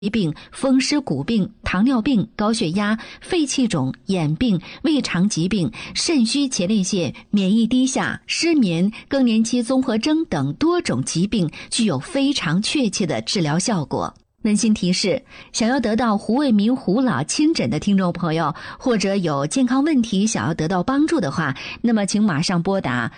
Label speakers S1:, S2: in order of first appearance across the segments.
S1: 疾病、风湿骨病、糖尿病、高血压、肺气肿、眼病、胃肠疾病、肾虚前列腺、免疫低下、失眠、更年期综合征等多种疾病，具有非常确切的治疗效果。温馨提示：想要得到胡卫民胡老亲诊的听众朋友，或者有健康问题想要得到帮助的话，那么请马上拨打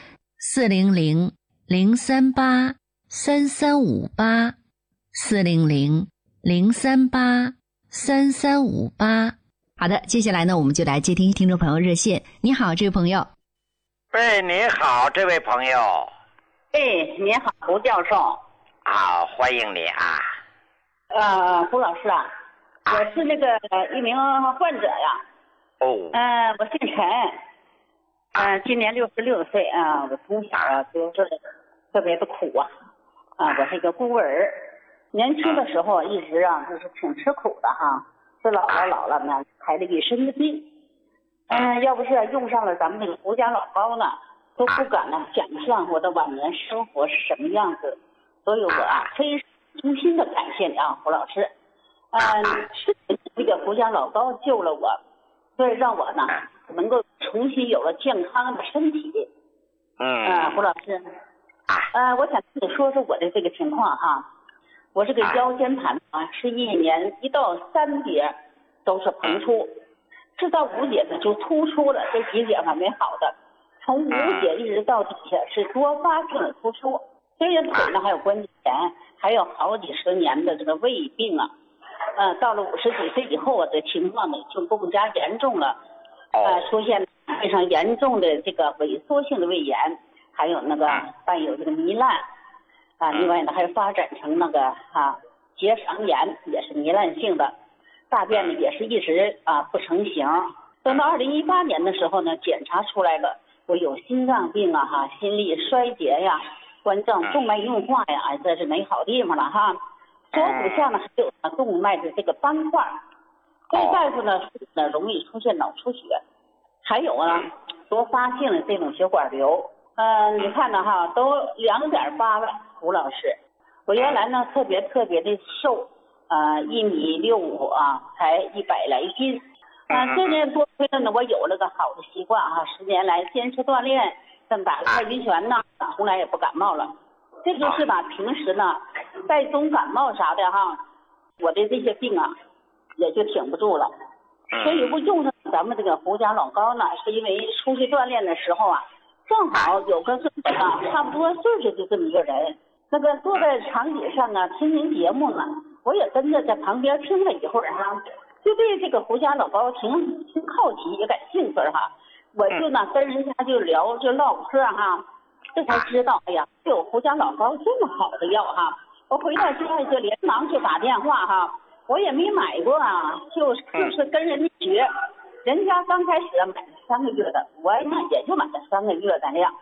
S1: 400-038-3358，400-038-3358。好的，接下来呢，我们就来接听听众朋友热线。你好，这位朋友。
S2: 喂，你好，这位朋友。
S3: 哎，你好，胡教授。
S2: 好，欢迎你啊。
S3: 胡老师啊，我是那个一名患者呀。
S2: 哦。
S3: 我姓陈。今年66岁啊。我从小啊就是特别的苦啊。我是一个孤儿。年轻的时候一直啊就是挺吃苦的哈。是老了呢，排了一身的病。要不是用上了咱们这个胡家老高呢，都不敢呢想象我的晚年生活是什么样子。所以我非常衷心的感谢你啊，胡老师。是这个胡家老高救了我，所以让我呢能够重新有了健康的身体。胡老师，我想跟你说说我的这个情况哈。我这个腰间盘啊，是一年1到3节都是膨出，是到5节呢就突出了，这几节还没好的，从5节一直到底下是多发性的突出。虽然腿呢还有关节炎，还有好几十年的这个胃病啊。到了50几岁以后，我的情况呢就更加严重了。出现非常严重的这个萎缩性的胃炎，还有那个伴有这个糜烂。另外呢还发展成那个结肠炎，也是糜烂性的。大便呢也是一直不成形。等到2018年的时候呢，检查出来了我有心脏病啊心力衰竭呀，冠状动脉硬化呀，这是没好地方了哈。左骨下呢还有动脉的这个斑块，所以大夫呢容易出现脑出血，还有呢多发性的这种血管瘤。你看呢哈，都2.8了。胡老师，我原来呢特别的瘦，1.65米才100来斤。这年多亏了呢，我有了个好的习惯10年来坚持锻炼，打了太极拳呢，从来也不感冒了。这就是吧，平时呢带种感冒啥的哈，我的这些病也就挺不住了。所以我用上咱们这个胡家老高呢，是因为出去锻炼的时候正好有个差不多岁数的这么一个人，那个坐在长椅上听您节目呢，我也跟着在旁边听了一会儿就对这个胡家老高挺好奇，也感兴趣我就呢跟人家就聊就唠嗑这才知道，哎呀，有胡家老高这么好的药我回到家就连忙就打电话我也没买过就是跟人家学。人家刚开始买了3个月的，我呢也就买了3个月的量。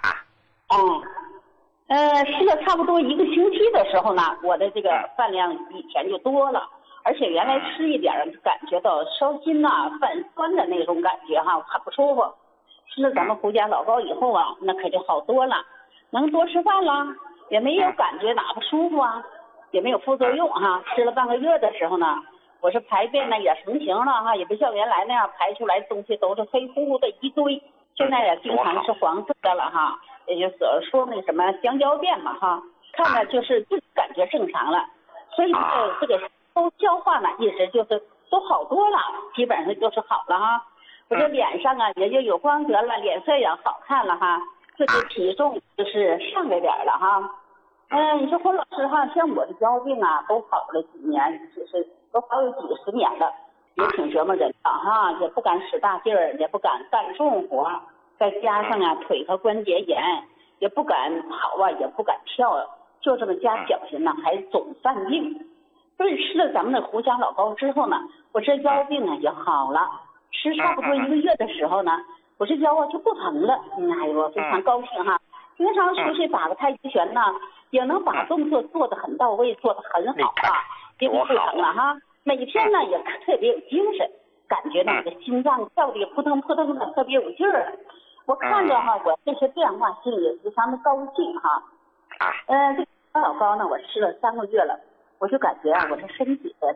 S3: 吃了差不多1个星期的时候呢，我的这个饭量以前就多了，而且原来吃一点感觉到烧心泛酸的那种感觉很不舒服。吃了咱们胡家老高以后那可就好多了，能多吃饭了，也没有感觉哪不舒服也没有副作用吃了半个月的时候呢，我是排便呢也成型了也不像原来那样排出来东西都是黑乎乎的一堆，现在也经常是黄色的了也就是说那什么香蕉便嘛看着就是感觉正常了。所以这个都消化呢一直就是都好多了，基本上就是好了我这脸上也就有光泽了，脸色也好看了自己体重就是上来点了你说胡老师像我的腰病都好了几年，就是都好有几十年了，也挺折磨人的也不敢使大劲儿，也不敢干重活，再加上腿和关节炎，也不敢跑也不敢跳，就这么加小心还总犯病。所以吃了咱们的胡家老高之后呢，我这腰病也好了。吃差不多1个月的时候呢，我这腰就不疼了。哎呦，非常高兴经常出去打个太极拳也能把动作做得很到位，做得很好也不疼了每天呢也特别有精神，感觉那个心脏跳得扑腾扑腾的，特别有劲儿。我看着我这些变化，心里也非常的高兴这个老高呢，我吃了3个月了， 我就感觉啊，我这身体的